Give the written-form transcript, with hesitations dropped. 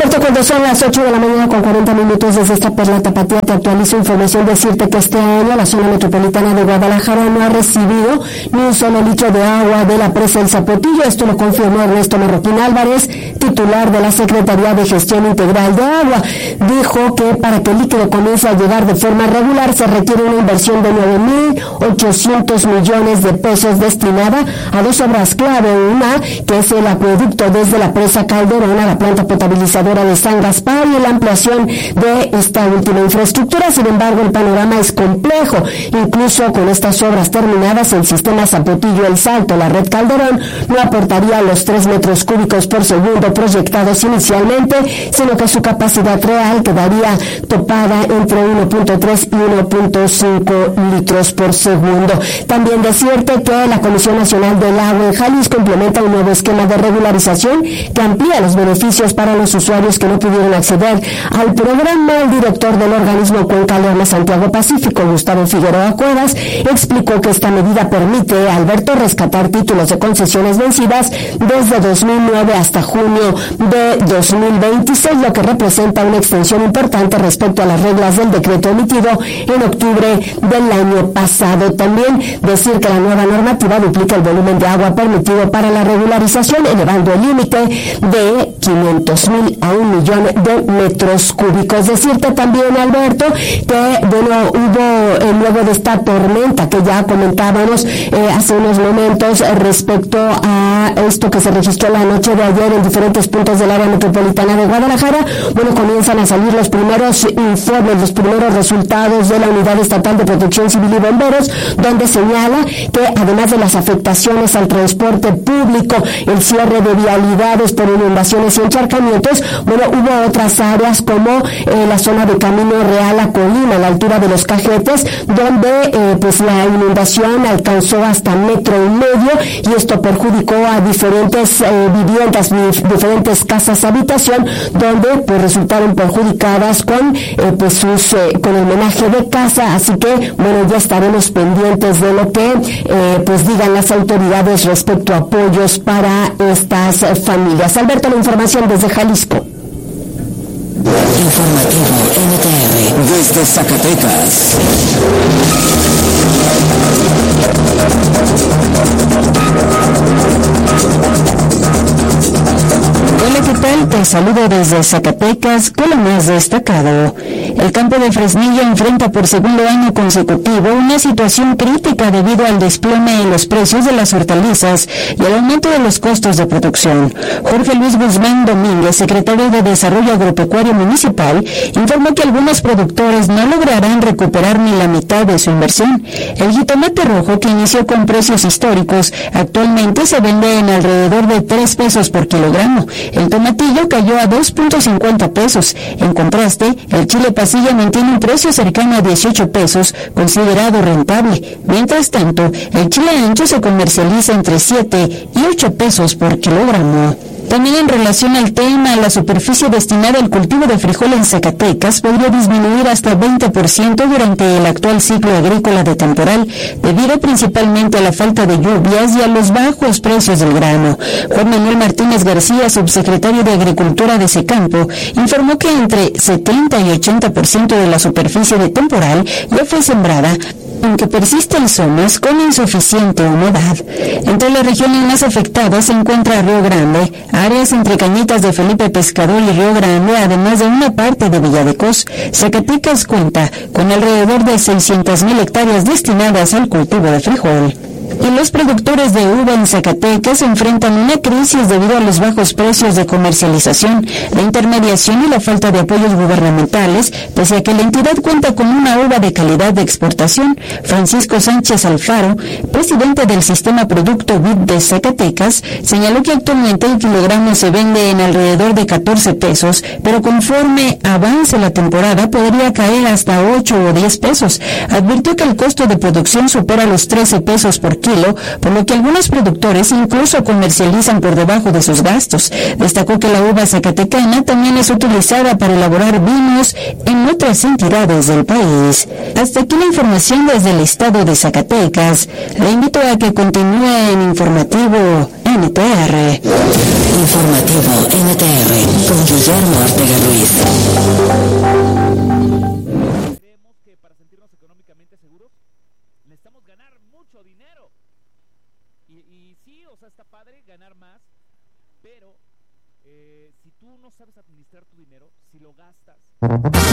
Alberto, cuando son las 8 de la mañana con 40 minutos desde esta Perla Tapatía, te actualizo información. Decirte que este año la zona metropolitana de Guadalajara no ha recibido ni un solo litro de agua de la presa El Zapotillo. Esto lo confirmó Ernesto Marroquín Álvarez, titular de la Secretaría de Gestión Integral de Agua. Dijo que para que el líquido comience a llegar de forma regular se requiere una inversión de 9.800 millones de pesos destinada a dos obras clave. Una, que es el acueducto desde la presa Calderón a la planta potabilizadora de San Gaspar, y la ampliación de esta última infraestructura. Sin embargo, el panorama es complejo. Incluso con estas obras terminadas, el sistema Zapotillo El Salto, la red Calderón, no aportaría los 3 metros cúbicos por segundo proyectados inicialmente, sino que su capacidad real quedaría topada entre 1.3 y 1.5 litros por segundo. También decirte que la Comisión Nacional del Agua en Jalisco implementa un nuevo esquema de regularización que amplía los beneficios para los usuarios que no pudieron acceder al programa. El director del organismo Cuenca Leona Santiago Pacífico, Gustavo Figueroa Cuevas, explicó que esta medida permite, Alberto, rescatar títulos de concesiones vencidas desde 2009 hasta junio de 2026, lo que representa una extensión importante respecto a las reglas del decreto emitido en octubre del año pasado. También decir que la nueva normativa duplica el volumen de agua permitido para la regularización, elevando el límite de 500,000 a 1,000,000 de metros cúbicos. Decirte también, Alberto, que hubo luego de esta tormenta que ya comentábamos hace unos momentos respecto a esto que se registró la noche de ayer en diferentes puntos del área metropolitana de Guadalajara, comienzan a salir los primeros informes, los primeros resultados de la Unidad Estatal de Protección Civil y Bomberos, donde señala que además de las afectaciones al transporte público, el cierre de vialidades por inundaciones y encharcamientos, hubo otras áreas como la zona de Camino Real a Colima, a la altura de Los Cajetes, donde la inundación alcanzó hasta 1,5 metros, y esto perjudicó a diferentes viviendas, diferentes casas habitación, donde resultaron perjudicadas con el menaje de casa. Así que ya estaremos pendientes de lo que digan las autoridades respecto a apoyos para estas familias. Alberto, la información desde Jalisco. Informativo NTR desde Zacatecas. Hola, ¿qué tal? Te saludo desde Zacatecas con lo más destacado. El campo de Fresnillo enfrenta por segundo año consecutivo una situación crítica debido al desplome en los precios de las hortalizas y al aumento de los costos de producción. Jorge Luis Guzmán Domínguez, secretario de Desarrollo Agropecuario Municipal, informó que algunos productores no lograrán recuperar ni la mitad de su inversión. El jitomate rojo, que inició con precios históricos, actualmente se vende en alrededor de 3 pesos por kilogramo. El tomatillo cayó a 2.50 pesos. En contraste, el chile pasilla mantiene un precio cercano a 18 pesos, considerado rentable. Mientras tanto, el chile ancho se comercializa entre 7 y 8 pesos por kilogramo. También en relación al tema, la superficie destinada al cultivo de frijol en Zacatecas podría disminuir hasta 20% durante el actual ciclo agrícola de temporal, debido principalmente a la falta de lluvias y a los bajos precios del grano. Juan Manuel Martínez García, subsecretario de Agricultura de Secampo, informó que entre 70 y 80% de la superficie de temporal ya fue sembrada, aunque persisten zonas con insuficiente humedad. Entre las regiones más afectadas se encuentra Río Grande, áreas entre Cañitas de Felipe Pescador y Río Grande, además de una parte de Villa de Cos. Zacatecas cuenta con alrededor de 600,000 hectáreas destinadas al cultivo de frijol. Y los productores de uva en Zacatecas enfrentan una crisis debido a los bajos precios de comercialización, la intermediación y la falta de apoyos gubernamentales, pese a que la entidad cuenta con una uva de calidad de exportación. Francisco Sánchez Alfaro, presidente del Sistema Producto Vid de Zacatecas, señaló que actualmente el kilogramo se vende en alrededor de 14 pesos, pero conforme avance la temporada podría caer hasta 8 o 10 pesos. Advirtió que el costo de producción supera los 13 pesos por kilo, por lo que algunos productores incluso comercializan por debajo de sus gastos. Destacó que la uva zacatecana también es utilizada para elaborar vinos en otras entidades del país. Hasta aquí la información desde el estado de Zacatecas. Le invito a que continúe en Informativo NTR. Informativo NTR con Guillermo Ortega. mucho dinero. Y sí, o sea, está padre ganar más, pero si tú no sabes administrar tu dinero, si lo gastas,